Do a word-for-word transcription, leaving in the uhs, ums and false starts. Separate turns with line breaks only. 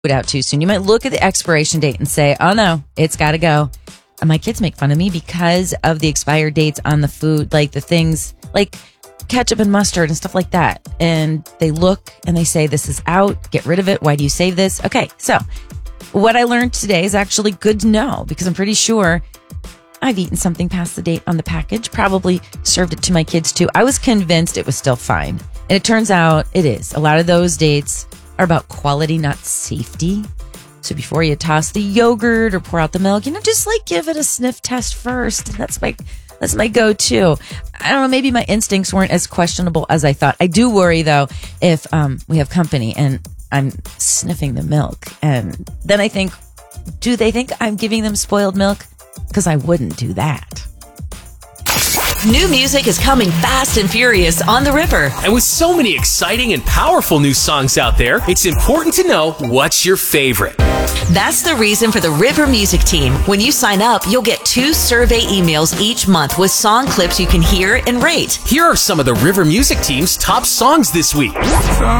it out too soon. You might look at the expiration date and say, oh no, it's got to go. And my kids make fun of me because of the expired dates on the food, like the things like ketchup and mustard and stuff like that. And they look and they say, this is out, get rid of it. Why do you save this? Okay, so what I learned today is actually good to know because I'm pretty sure I've eaten something past the date on the package, probably served it to my kids too. I was convinced it was still fine. And it turns out it is. A lot of those dates are about quality, not safety. So before you toss the yogurt or pour out the milk, you know, just like give it a sniff test first. That's my that's my go-to. I don't know, maybe my instincts weren't as questionable as I thought. I do worry though if um, we have company and I'm sniffing the milk. And then I think, do they think I'm giving them spoiled milk? Because I wouldn't do that.
New music is coming fast and furious on the river.
And with so many exciting and powerful new songs out there, it's important to know what's your favorite.
That's the reason for the River Music Team. When you sign up, you'll get two survey emails each month with song clips you can hear and rate.
Here are some of the River Music Team's top songs this week.